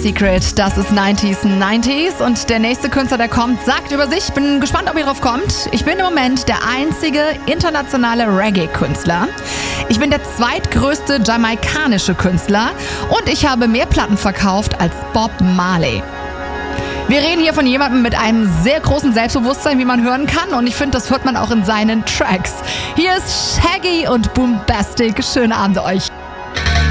Secret, das ist 90s und der nächste Künstler, der kommt, sagt über sich, ich bin gespannt, ob ihr drauf kommt. Ich bin im Moment der einzige internationale Reggae-Künstler. Ich bin der zweitgrößte jamaikanische Künstler und ich habe mehr Platten verkauft als Bob Marley. Wir reden hier von jemandem mit einem sehr großen Selbstbewusstsein, wie man hören kann. Und ich finde, das hört man auch in seinen Tracks. Hier ist Shaggy und Boombastic. Schönen Abend euch.